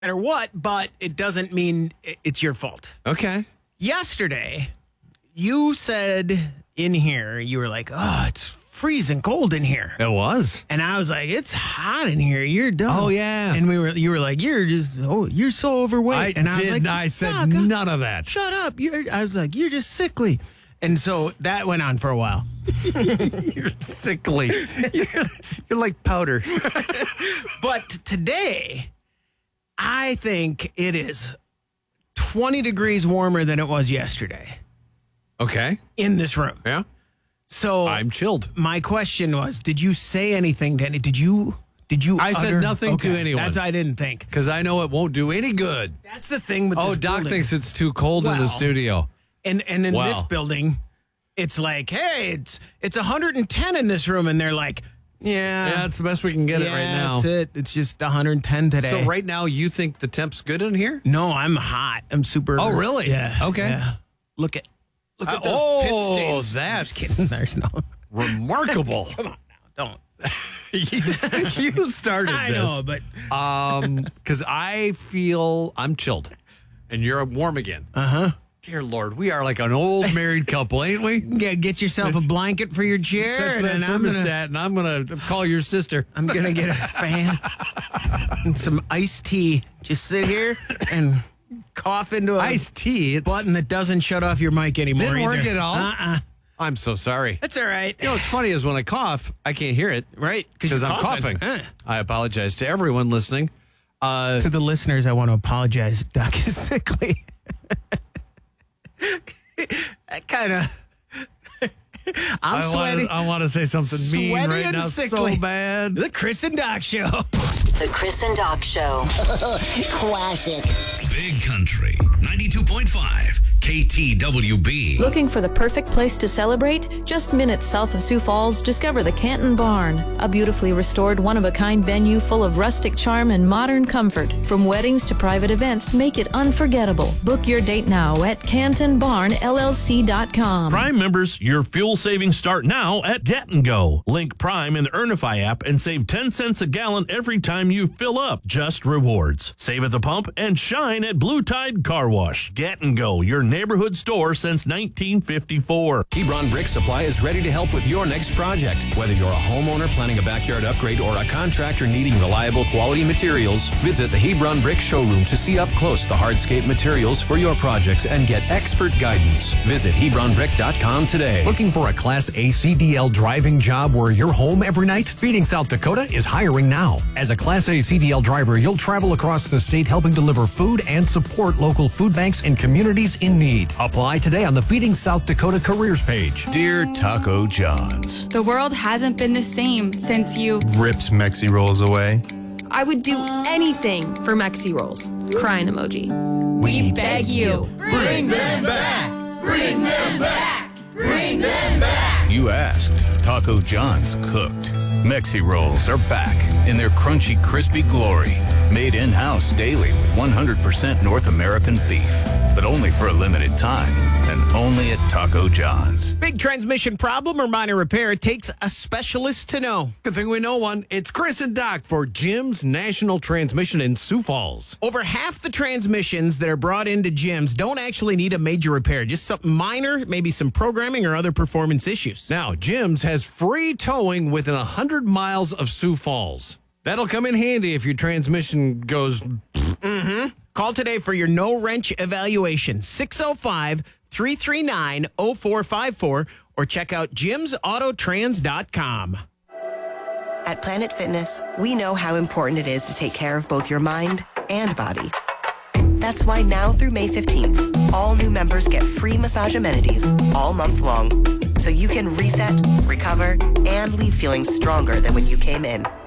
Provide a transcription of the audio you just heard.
matter what, but it doesn't mean it's your fault. Okay. Yesterday, you said in here, you were like, oh, it's freezing cold in here. It was. And I was like, it's hot in here. You're dumb. Oh, yeah. And you were like, you're so overweight. I said none of that. Shut up. I was like, you're just sickly. And so that went on for a while. You're sickly. You're like powder. But today, I think it is 20 degrees warmer than it was yesterday. Okay. In this room. Yeah. So I'm chilled. My question was, did you say anything to any? Did you? I said nothing to anyone. That's what I didn't think. Because I know it won't do any good. That's the thing with this Doc building. thinks it's too cold in the studio. And in this building, it's like, hey, it's 110 in this room, and they're like, yeah, that's the best we can get it right now. That's it. It's just 110 today. So right now, you think the temp's good in here? No, I'm hot. I'm super. Oh, really? Yeah. Okay. Yeah. Look at those pit stains. That's Just kidding. There's no remarkable. Come on now, don't. You started I this. know, but because I feel I'm chilled, and you're warm again. Dear Lord, we are like an old married couple, ain't we? Yeah, get yourself a blanket for your chair. That's that thermostat, and I'm gonna call your sister. I'm gonna get a fan and some iced tea. Just sit here and cough into iced tea button that doesn't shut off your mic anymore. Didn't work either. at all. I'm so sorry. That's all right. You know what's funny is when I cough, I can't hear it. Right, because I'm coughing. I apologize to everyone listening. To the listeners, I want to apologize. Doc is sickly. Kind of. I'm sweaty. I want to say something mean right now sickly. so bad. The Chris and Doc Show. The Chris and Doc Show. Classic. Big Country 92.5 KTWB. Looking for the perfect place to celebrate? Just minutes south of Sioux Falls, discover the Canton Barn, a beautifully restored, one-of-a-kind venue full of rustic charm and modern comfort. From weddings to private events, make it unforgettable. Book your date now at CantonBarnLLC.com. Prime members, your fuel savings start now at Get & Go. Link Prime in the Earnify app and save 10 cents a gallon every time you fill up. Just rewards. Save at the pump and shine at Blue Tide Car Wash. Get & Go, your neighborhood store since 1954. Hebron Brick Supply is ready to help with your next project. Whether you're a homeowner planning a backyard upgrade or a contractor needing reliable quality materials, visit the Hebron Brick Showroom to see up close the hardscape materials for your projects and get expert guidance. Visit HebronBrick.com today. Looking for a Class A CDL driving job where you're home every night? Feeding South Dakota is hiring now. As a Class A CDL driver, you'll travel across the state helping deliver food and support local food banks and communities in need. Apply today on the Feeding South Dakota careers page. Dear Taco John's, the world hasn't been the same since you ripped Mexi Rolls away. I would do anything for Mexi Rolls. Crying emoji. We beg you. Bring them back! Bring them back! Bring them back! You asked. Taco John's cooked. Mexi Rolls are back in their crunchy, crispy glory. Made in-house daily with 100% North American beef. But only for a limited time, and only at Taco John's. Big transmission problem or minor repair, it takes a specialist to know. Good thing we know one. It's Chris and Doc for Jim's National Transmission in Sioux Falls. Over half the transmissions that are brought into Jim's don't actually need a major repair, just something minor, maybe some programming or other performance issues. Now, Jim's has free towing within 100 miles of Sioux Falls. That'll come in handy if your transmission goes... Call today for your no-wrench evaluation, 605-339-0454, or check out jimsautotrans.com. At Planet Fitness, we know how important it is to take care of both your mind and body. That's why now through May 15th, all new members get free massage amenities all month long, so you can reset, recover, and leave feeling stronger than when you came in.